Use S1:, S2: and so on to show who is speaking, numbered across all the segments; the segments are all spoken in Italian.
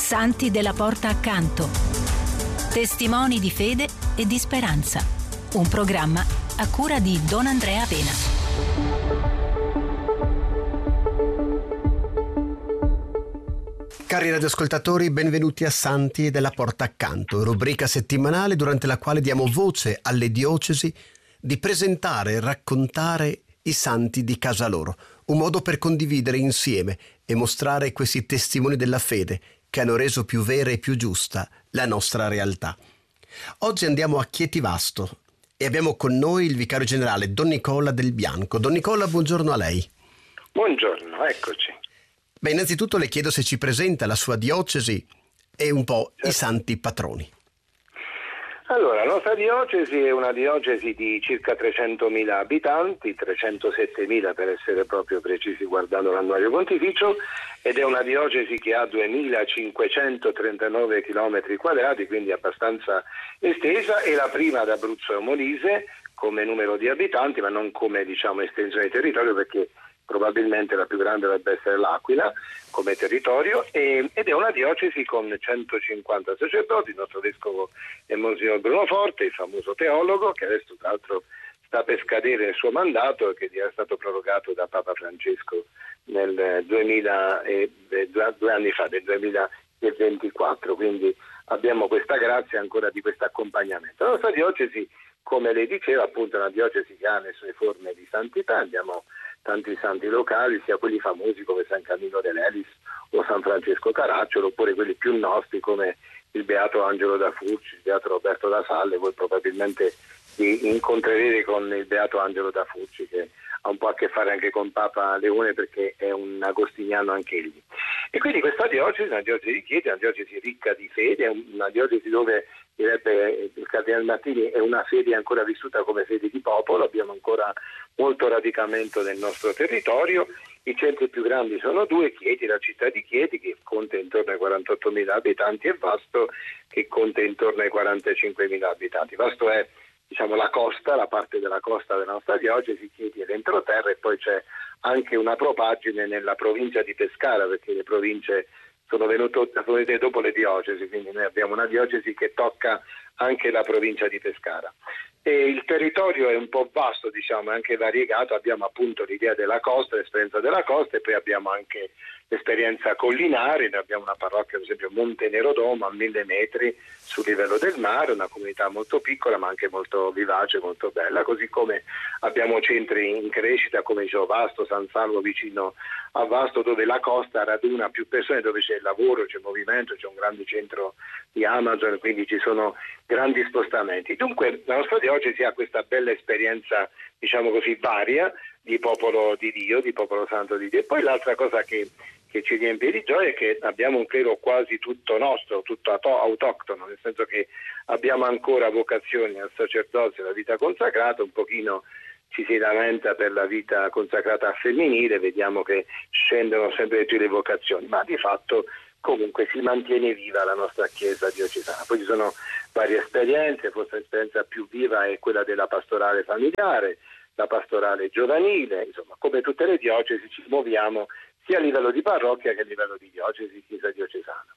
S1: Santi della Porta Accanto. Testimoni di fede e di speranza. Un programma a cura di Don Andrea Pena.
S2: Cari radioascoltatori, benvenuti a Santi della Porta Accanto, rubrica settimanale durante la quale diamo voce alle diocesi di presentare e raccontare i santi di casa loro, un modo per condividere insieme e mostrare questi testimoni della fede che hanno reso più vera e più giusta la nostra realtà. Oggi andiamo a Chietivasto e abbiamo con noi il vicario generale Don Nicola Del Bianco. Don Nicola, buongiorno a lei.
S3: Buongiorno, eccoci.
S2: Beh, innanzitutto le chiedo se ci presenta la sua diocesi e un po' i santi patroni.
S3: Allora, la nostra diocesi è una diocesi di circa 300.000 abitanti, 307.000 per essere proprio precisi guardando l'annuario pontificio, ed è una diocesi che ha 2.539 km quadrati, quindi abbastanza estesa, è la prima d'Abruzzo e Molise come numero di abitanti, ma non come estensione di territorio, perché probabilmente la più grande dovrebbe essere l'Aquila come territorio, ed è una diocesi con 150 sacerdoti. Il nostro vescovo è Monsignor Bruno Forte, il famoso teologo, che adesso tra l'altro sta per scadere il suo mandato, che è stato prorogato da Papa Francesco nel 2 anni fa, nel 2024, quindi abbiamo questa grazia ancora di questo accompagnamento. La nostra diocesi, come lei diceva, appunto è una diocesi che ha le sue forme di santità. Abbiamo tanti santi locali, sia quelli famosi come San Camillo dell'Elis o San Francesco Caracciolo, oppure quelli più nostri come il Beato Angelo da Furci, il Beato Roberto da Salle. Voi probabilmente vi incontrerete con il Beato Angelo da Furci, che ha un po' a che fare anche con Papa Leone, perché è un agostiniano anche egli. E quindi questa diocesi è una diocesi di Chieti, una diocesi ricca di fede, è una diocesi dove, direbbe il Cardinale Martini, è una fede ancora vissuta come fede di popolo. Abbiamo ancora molto radicamento nel nostro territorio. I centri più grandi sono due: Chieti, la città di Chieti, che conta intorno ai 48.000 abitanti, e Vasto, che conta intorno ai 45.000 abitanti. Vasto è la costa, la parte della costa della nostra diocesi. Chieti è l'entroterra, e poi c'è anche una propagine nella provincia di Pescara, perché le province sono venute dopo le diocesi, quindi noi abbiamo una diocesi che tocca anche la provincia di Pescara. E il territorio è un po' vasto, è anche variegato. Abbiamo appunto l'idea della costa, l'esperienza della costa, e poi abbiamo anche l'esperienza collinare. Noi abbiamo una parrocchia, ad esempio Monte Nerodomo, a 1.000 metri sul livello del mare, una comunità molto piccola ma anche molto vivace, molto bella, così come abbiamo centri in crescita come dicevo Vasto, San Salvo vicino a Vasto, dove la costa raduna più persone, dove c'è lavoro, c'è movimento, c'è un grande centro di Amazon, quindi ci sono grandi spostamenti. Dunque la nostra diocesi ha questa bella esperienza, varia, di popolo di Dio, di popolo santo di Dio. E poi l'altra cosa che ci riempie di gioia è che abbiamo un clero quasi tutto nostro, tutto autoctono, nel senso che abbiamo ancora vocazioni al sacerdozio e alla vita consacrata. Un pochino ci si lamenta per la vita consacrata femminile, vediamo che scendono sempre di più le vocazioni, ma di fatto comunque si mantiene viva la nostra Chiesa diocesana. Poi ci sono varie esperienze, forse l'esperienza più viva è quella della pastorale familiare, la pastorale giovanile. Insomma, come tutte le diocesi ci muoviamo sia a livello di parrocchia che a livello di diocesi, Chiesa diocesana.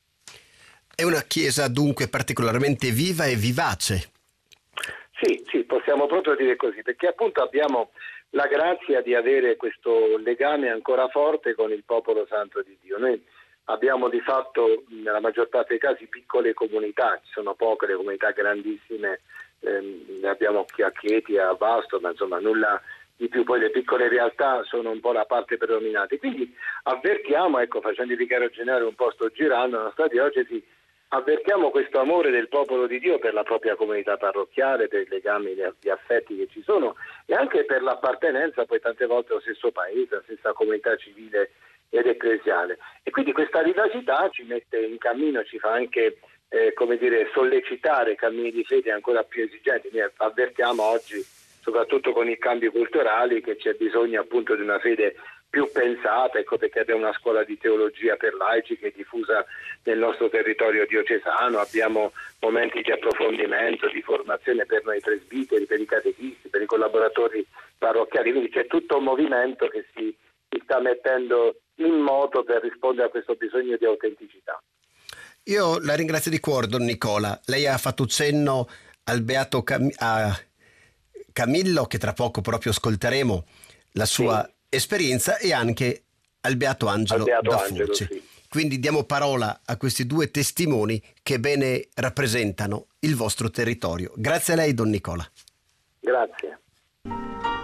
S2: È una Chiesa dunque particolarmente viva e vivace.
S3: Sì, possiamo proprio dire così, perché appunto abbiamo la grazia di avere questo legame ancora forte con il popolo santo di Dio. Noi abbiamo di fatto nella maggior parte dei casi piccole comunità, ci sono poche le comunità grandissime, ne abbiamo a Chieti, a Vasto, ma insomma nulla di più. Poi le piccole realtà sono un po' la parte predominante, quindi avvertiamo, facendo il vicario generale un po' sto girando la nostra diocesi, avvertiamo questo amore del popolo di Dio per la propria comunità parrocchiale, per i legami di affetti che ci sono, e anche per l'appartenenza poi tante volte allo stesso paese, alla stessa comunità civile ed ecclesiale. E quindi questa vivacità ci mette in cammino, ci fa anche sollecitare cammini di fede ancora più esigenti. Noi avvertiamo oggi, soprattutto con i cambi culturali, che c'è bisogno appunto di una fede più pensata, perché abbiamo una scuola di teologia per laici che è diffusa nel nostro territorio diocesano, abbiamo momenti di approfondimento, di formazione per noi presbiteri, per i catechisti, per i collaboratori parrocchiali, quindi c'è tutto un movimento che si sta mettendo in moto per rispondere a questo bisogno di autenticità.
S2: Io la ringrazio di cuore, Don Nicola. Lei ha fatto cenno al beato a Camillo, che tra poco proprio ascolteremo la sua esperienza, e anche al beato Angelo da Furci.
S3: Sì.
S2: Quindi diamo parola a questi due testimoni che bene rappresentano il vostro territorio. Grazie a lei, Don Nicola.
S3: Grazie.